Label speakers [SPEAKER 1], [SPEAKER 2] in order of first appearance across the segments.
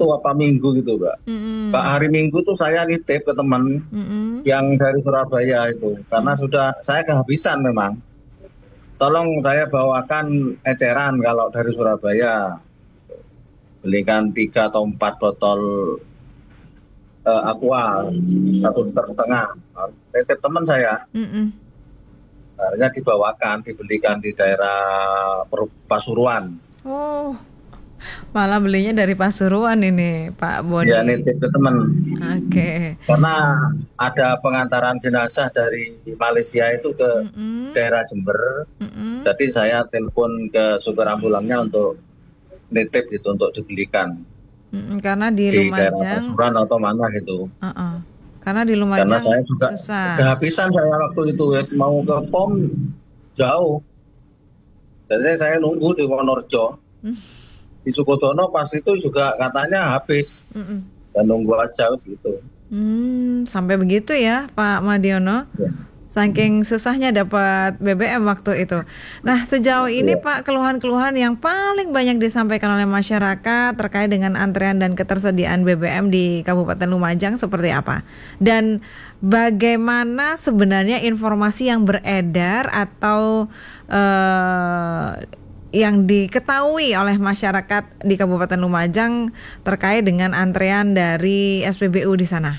[SPEAKER 1] Sabtu apa Minggu gitu, Mbak. Kak, hari Minggu tuh saya nitip ke teman
[SPEAKER 2] Mm-mm.
[SPEAKER 1] yang dari Surabaya itu, karena sudah saya kehabisan memang. Tolong saya bawakan eceran kalau dari Surabaya, belikan 3 atau 4 botol aqua 1,5 liter. Nitip teman saya,
[SPEAKER 2] Mm-mm.
[SPEAKER 1] akhirnya dibawakan, dibelikan di daerah Pasuruan.
[SPEAKER 2] Oh, malah belinya dari Pasuruan ini, Pak
[SPEAKER 1] Ya,
[SPEAKER 2] Boni.
[SPEAKER 1] nitip ke teman.
[SPEAKER 2] Oke.
[SPEAKER 1] Karena ada pengantaran jenazah dari Malaysia itu ke
[SPEAKER 2] Mm-mm.
[SPEAKER 1] daerah Jember.
[SPEAKER 2] Mm-mm.
[SPEAKER 1] Jadi saya telepon ke supir ambulannya untuk nitip gitu untuk dibelikan
[SPEAKER 2] Mm-mm. Karena di
[SPEAKER 1] di daerah
[SPEAKER 2] Lumajang,
[SPEAKER 1] Pasuruan atau mana gitu.
[SPEAKER 2] uh-uh. Karena di
[SPEAKER 1] Karena
[SPEAKER 2] Lumajang
[SPEAKER 1] saya juga
[SPEAKER 2] susah.
[SPEAKER 1] kehabisan saya waktu itu ya, mau ke POM jauh. Jadi saya nunggu di Wonorejo. Di Sukodono pas itu juga katanya habis.
[SPEAKER 2] Mm-mm.
[SPEAKER 1] Dan nunggu aja gitu.
[SPEAKER 2] Sampai begitu ya, Pak Madiono.
[SPEAKER 1] Ya,
[SPEAKER 2] Saking susahnya dapat BBM waktu itu. Nah, sejauh ini
[SPEAKER 1] iya.
[SPEAKER 2] Pak, keluhan-keluhan yang paling banyak disampaikan oleh masyarakat terkait dengan antrean dan ketersediaan BBM di Kabupaten Lumajang seperti apa? Dan bagaimana sebenarnya informasi yang beredar atau eh, yang diketahui oleh masyarakat di Kabupaten Lumajang terkait dengan antrean dari SPBU di sana?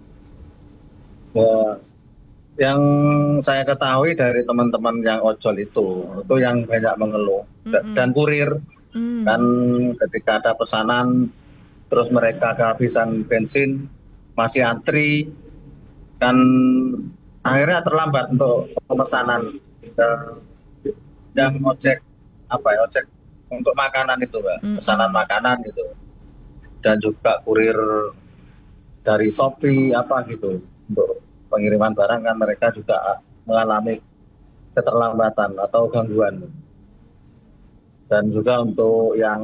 [SPEAKER 1] Ya, yang saya ketahui dari teman-teman yang ojol itu yang banyak mengeluh. Dan
[SPEAKER 2] Mm-mm.
[SPEAKER 1] kurir,
[SPEAKER 2] Mm.
[SPEAKER 1] kan ketika ada pesanan, terus mereka kehabisan bensin, masih antri, kan akhirnya terlambat untuk pemesanan. Dan ojek, apa ya, ojek untuk makanan itu, Mbak, pesanan
[SPEAKER 2] Mm-mm.
[SPEAKER 1] makanan gitu. Dan juga kurir dari Shopee, apa gitu, untuk pengiriman barang kan mereka juga mengalami keterlambatan atau gangguan. Dan juga untuk yang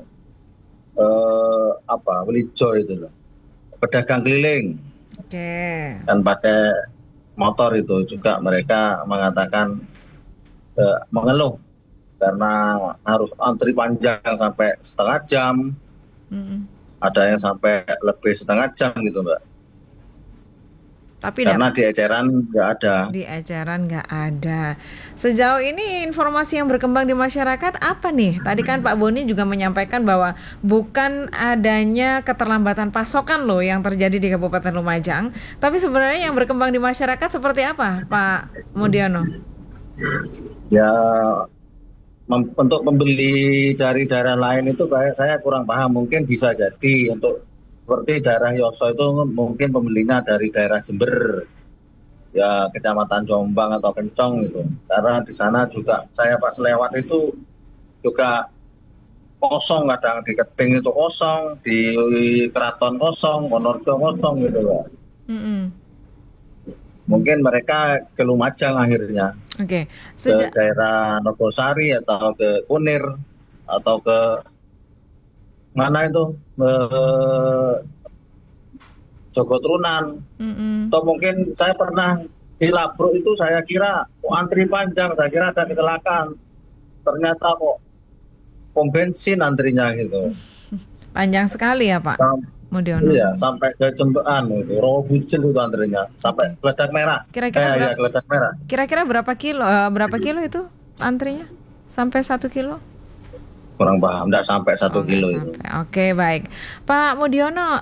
[SPEAKER 1] Welijo itu loh, pedagang keliling
[SPEAKER 2] Oke.
[SPEAKER 1] kan pakai motor itu juga mereka mengatakan mengeluh karena harus antri panjang sampai setengah jam,
[SPEAKER 2] Mm-mm.
[SPEAKER 1] ada yang sampai lebih setengah jam gitu, Mbak,
[SPEAKER 2] Tapi
[SPEAKER 1] karena di eceran nggak ada.
[SPEAKER 2] di ajaran nggak ada. Sejauh ini informasi yang berkembang di masyarakat apa nih? Tadi kan Pak Boni juga menyampaikan bahwa bukan adanya keterlambatan pasokan loh yang terjadi di Kabupaten Lumajang, tapi sebenarnya yang berkembang di masyarakat seperti apa, Pak Mudiono?
[SPEAKER 1] Ya, untuk pembeli dari daerah lain itu kayak saya kurang paham, mungkin bisa jadi untuk seperti daerah Yoso itu mungkin pembelinya dari daerah Jember, ya Kecamatan Jombang atau Kencong itu. Karena di sana juga saya pas lewat itu juga kosong, kadang di Keting itu kosong, di Keraton kosong, Wonorejo kosong gitu loh.
[SPEAKER 2] Mm-mm.
[SPEAKER 1] Mungkin mereka ke Lumajang akhirnya,
[SPEAKER 2] Oke,
[SPEAKER 1] ke
[SPEAKER 2] sejak
[SPEAKER 1] daerah Nogosari atau ke Kunir atau ke mana itu, eh, Jogotrunan.
[SPEAKER 2] Mm-mm.
[SPEAKER 1] Atau mungkin saya pernah di Labruk itu, saya kira antri panjang, saya kira ada kecelakaan. Ternyata kok pom bensin antrinya gitu.
[SPEAKER 2] Panjang sekali ya Pak Mudiono.
[SPEAKER 1] Iya, sampai ke Jembean itu, Rowo Bujel itu antrinya, sampai
[SPEAKER 2] Oke.
[SPEAKER 1] Geledak Merah.
[SPEAKER 2] Kira-kira
[SPEAKER 1] Ya,
[SPEAKER 2] berapa?
[SPEAKER 1] Geledak Merah.
[SPEAKER 2] Kira-kira berapa kilo itu antrinya? Sampai 1 kilo?
[SPEAKER 1] Kurang paham, enggak sampai satu
[SPEAKER 2] Oh, nggak
[SPEAKER 1] kilo itu.
[SPEAKER 2] sampai. Oke, baik. Pak Mudiono,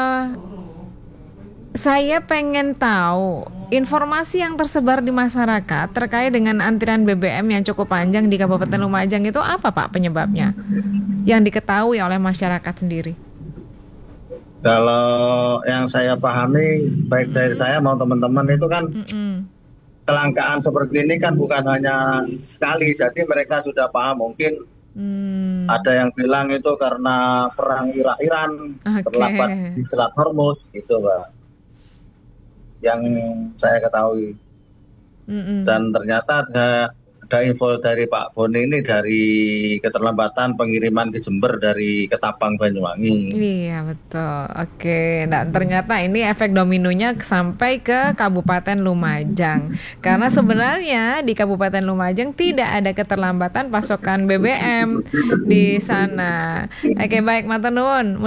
[SPEAKER 2] saya pengen tahu informasi yang tersebar di masyarakat terkait dengan antrian BBM yang cukup panjang di Kabupaten Lumajang itu apa Pak penyebabnya? Yang diketahui oleh masyarakat sendiri.
[SPEAKER 1] Kalau yang saya pahami, baik dari saya mau teman-teman itu kan,
[SPEAKER 2] Mm-mm.
[SPEAKER 1] kelangkaan seperti ini kan bukan hanya sekali, jadi mereka sudah paham. Mungkin
[SPEAKER 2] Hmm,
[SPEAKER 1] ada yang bilang itu karena perang Irak-Iran,
[SPEAKER 2] oke.
[SPEAKER 1] terlambat di Selat Hormuz gitu, Mbak, yang saya ketahui.
[SPEAKER 2] Mm-mm.
[SPEAKER 1] Dan ternyata ada info dari Pak Boni ini dari keterlambatan pengiriman ke Jember dari Ketapang Banyuwangi.
[SPEAKER 2] Iya betul. Oke, dan ternyata ini efek dominonya sampai ke Kabupaten Lumajang. Karena sebenarnya di Kabupaten Lumajang tidak ada keterlambatan pasokan BBM di sana. Oke, baik, matur nuwun.